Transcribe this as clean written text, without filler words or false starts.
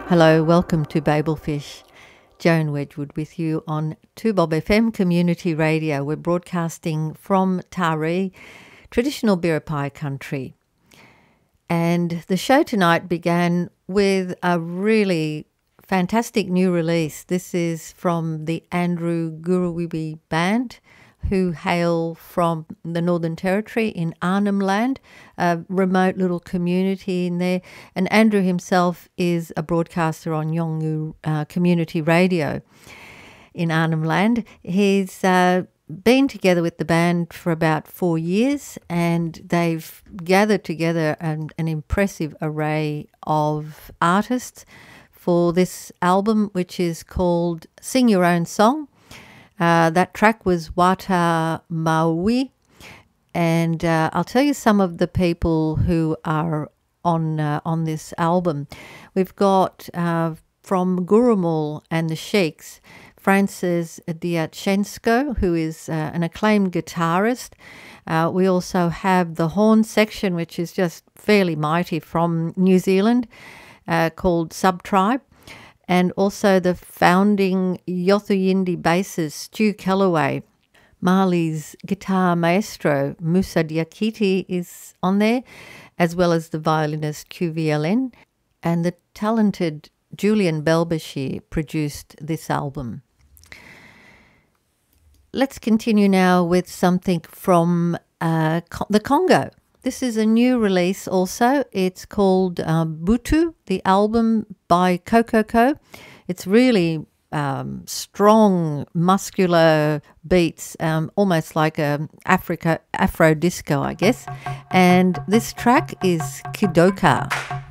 Hello, welcome to Babelfish. Joan Wedgwood with you on 2Bob FM Community Radio. We're broadcasting from Taree, traditional Biripi country. And the show tonight began with a really fantastic new release. This is from the Andrew Gurruwiwi Band, who hail from the Northern Territory in Arnhem Land, a remote little community in there. And Andrew himself is a broadcaster on Yolngu Community Radio in Arnhem Land. He's been together with the band for about 4 years, and they've gathered together an impressive array of artists for this album, which is called Sing Your Own Song. That track was Wata Maui, and I'll tell you some of the people who are on this album. We've got from Gurrumul and the Sheiks, Francis Diatchenko, who is an acclaimed guitarist. We also have the horn section, which is just fairly mighty, from New Zealand, called Subtribe. And also the founding Yothu bassist Stu Kellaway. Mali's guitar maestro Musa Diakite is on there, as well as the violinist QVLN. And the talented Julian Belbashir produced this album. Let's continue now with something from the Congo. This is a new release also. It's called Butu, the album by Kokoko. It's really strong, muscular beats, almost like a Afro disco, I guess. And this track is Kidoka.